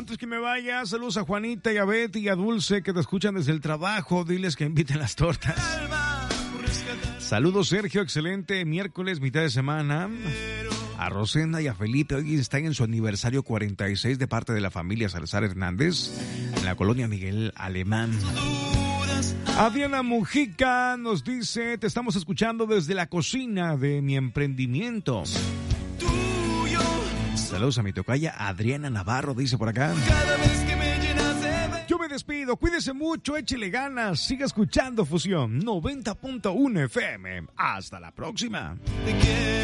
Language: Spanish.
Antes que me vaya, saludos a Juanita y a Betty y a Dulce que te escuchan desde el trabajo. Diles que inviten las tortas. Saludos, Sergio, excelente miércoles, mitad de semana. A Rosenda y a Felipe, hoy están en su aniversario 46 de parte de la familia Salazar Hernández, en la colonia Miguel Alemán. A Diana Mujica nos dice, te estamos escuchando desde la cocina de mi emprendimiento. Saludos a mi tocaya Adriana Navarro, dice por acá. Yo me despido, cuídese mucho, échele ganas, siga escuchando Fusión 90.1 FM. Hasta la próxima.